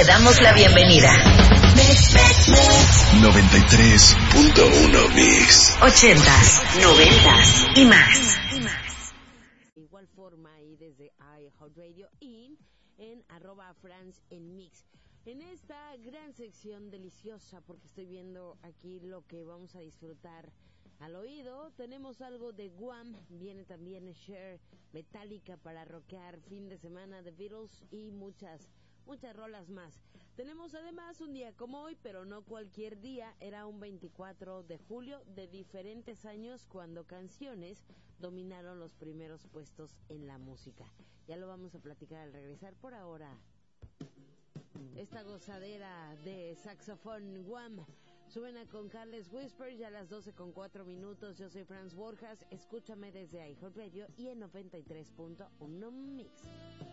Te damos la bienvenida. 93.1 Mix. 80s, 90s y más. De igual forma ahí desde iHeartRadio en @France en Mix. En esta gran sección deliciosa, porque estoy viendo aquí lo que vamos a disfrutar al oído, tenemos algo de Guam, viene también Cher, Metallica para rockear, fin de semana, The Beatles y muchas rolas más. Tenemos además un día como hoy, pero no cualquier día, era un 24 de julio de diferentes años cuando canciones dominaron los primeros puestos en la música. Ya lo vamos a platicar al regresar. Por ahora, esta gozadera de saxofón Guam. Suena con Carles Whisper, ya a las 12:04. Yo soy Franz Borjas, escúchame desde iHeartRadio y en 93.1 Mix.